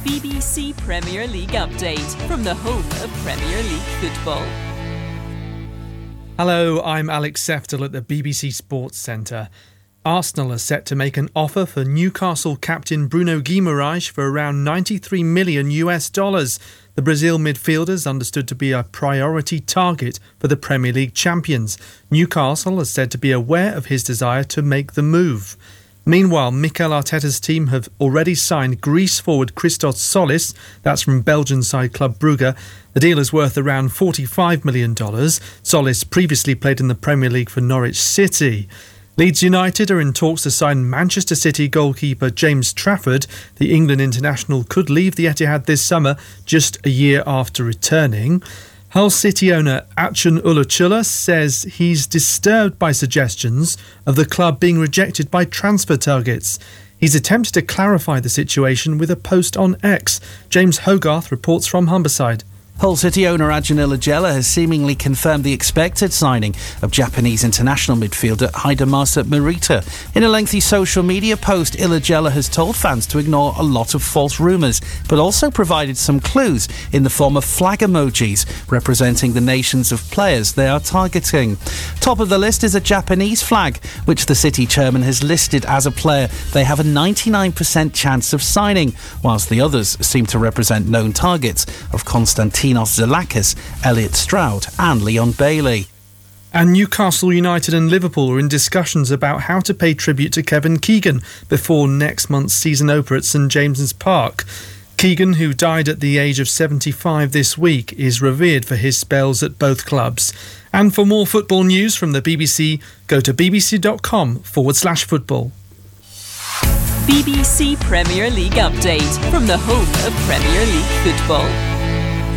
BBC Premier League update from the home of Premier League football. Hello, I'm Alex Seftel at the BBC Sports Centre. Arsenal are set to make an offer for Newcastle captain Bruno Guimaraes for around $93 million. The Brazil midfielder is understood to be a priority target for the Premier League champions. Newcastle is said to be aware of his desire to make the move. Meanwhile, Mikel Arteta's team have already signed Greece forward Christos Solis, that's from Belgian side Club Brugge. The deal is worth around $45 million. Solis previously played in the Premier League for Norwich City. Leeds United are in talks to sign Manchester City goalkeeper James Trafford. The England international could leave the Etihad this summer, just a year after returning. Hull City owner Acun Ilicula says he's disturbed by suggestions of the club being rejected by transfer targets. He's attempted to clarify the situation with a post on X. James Hogarth reports from Humberside. Hull City owner Acun Ilicula has seemingly confirmed the expected signing of Japanese international midfielder Hidemasa Morita. In a lengthy social media post, Ilicula has told fans to ignore a lot of false rumours, but also provided some clues in the form of flag emojis representing the nations of players they are targeting. Top of the list is a Japanese flag, which the City chairman has listed as a player they have a 99% chance of signing, whilst the others seem to represent known targets of Konstantinos Zalakis, Elliot Stroud and Leon Bailey. And Newcastle United and Liverpool are in discussions about how to pay tribute to Kevin Keegan before next month's season opener at St James's Park. Keegan, who died at the age of 75 this week, is revered for his spells at both clubs. And for more football news from the BBC, go to bbc.com/football. BBC Premier League update from the home of Premier League football.